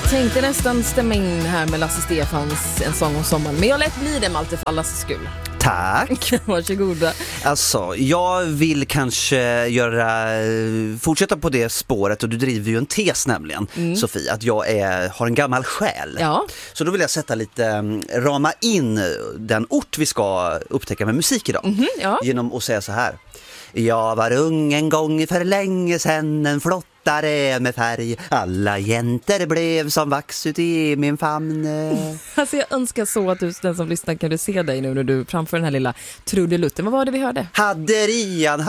Tänkte nästan stämma in här med Lasse Stefans En sång om sommaren, men jag lät bli det med allt för Lasses skull. Tack. Varsågoda. Alltså, jag vill kanske fortsätta på det spåret, och du driver ju en tes nämligen, Sofie, att jag har en gammal själ. Ja. Så då vill jag rama in den ort vi ska upptäcka med musik idag. Ja. Genom att säga så här. Jag var ung en gång för länge sedan, en flottare med färg. Alla jäntor blev som vax ut i min famn. Alltså jag önskar så att den som lyssnar kan du se dig nu när du framför den här lilla trudelutten. Vad var det vi hörde? Hadderian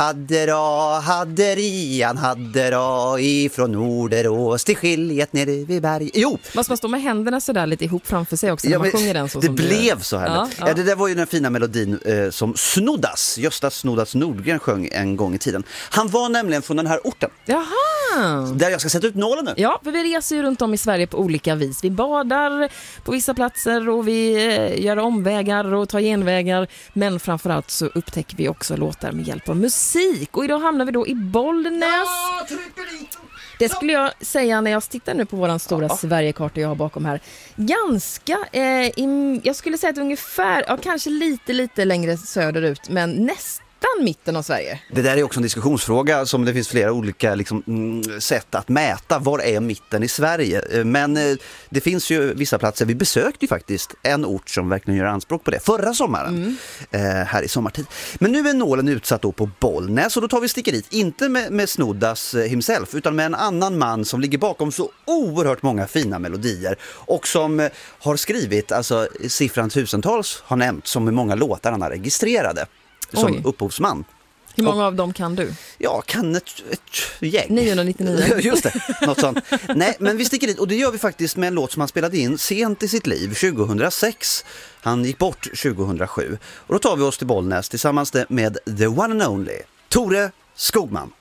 hade ra ifrån Norderås till skiljet nere vid berg. Jo! Måste man stå med händerna sådär lite ihop framför sig också när man sjunger den så det som blev så här. Ja. Det där var ju den fina melodin som Gösta Snoddas Nordgren sjöng en gång i tiden. Han var nämligen från den här orten. Jaha! Där jag ska sätta ut nålen nu. Ja, för vi reser ju runt om i Sverige på olika vis. Vi badar på vissa platser och vi gör omvägar och tar genvägar. Men framförallt så upptäcker vi också låtar med hjälp av musik. Och idag hamnar vi då i Bollnäs. Ja, trycker dit. Det skulle jag säga när jag tittar nu på våran stora Sverigekarta jag har bakom här. Ganska, jag skulle säga att ungefär, kanske lite längre söderut, men nästan mitten av Sverige. Det där är också en diskussionsfråga som det finns flera olika sätt att mäta. Var är mitten i Sverige? Men det finns ju vissa platser. Vi besökte ju faktiskt en ort som verkligen gör anspråk på det förra sommaren, här i sommartid. Men nu är nålen utsatt då på Bollnäs, och då tar vi sticker dit, inte med Snoddas himself, utan med en annan man som ligger bakom så oerhört många fina melodier och som har skrivit, alltså siffran tusentals har nämnt, som hur många låtar han har registrerade som upphovsman. Hur många av dem kan du? Ja, kan ett gäng. 999. Just det, något sånt. Nej, men vi sticker dit, och det gör vi faktiskt med en låt som han spelade in sent i sitt liv, 2006. Han gick bort 2007. Och då tar vi oss till Bollnäs tillsammans med the one and only Tore Skogman.